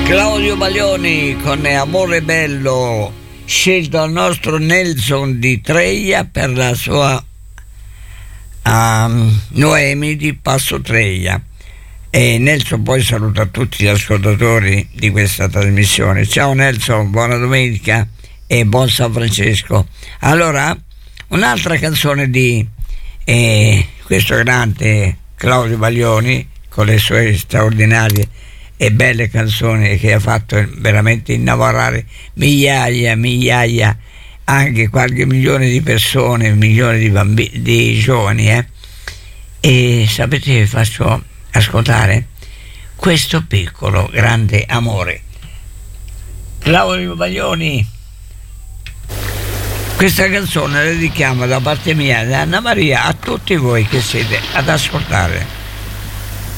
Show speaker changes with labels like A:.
A: Claudio Baglioni con Amore Bello, scelto dal nostro Nelson di Treia per la sua Noemi di Passo Treia. E Nelson poi saluta tutti gli ascoltatori di questa trasmissione. Ciao Nelson, buona domenica e buon San Francesco. Allora, un'altra canzone di questo grande Claudio Baglioni, con le sue straordinarie e belle canzoni che ha fatto veramente innamorare migliaia, anche qualche milione di persone, milioni di bambini, di giovani, E sapete, vi faccio ascoltare questo piccolo grande amore. Claudio Baglioni, questa canzone la dedichiamo da parte mia, da Anna Maria, a tutti voi che siete ad ascoltare.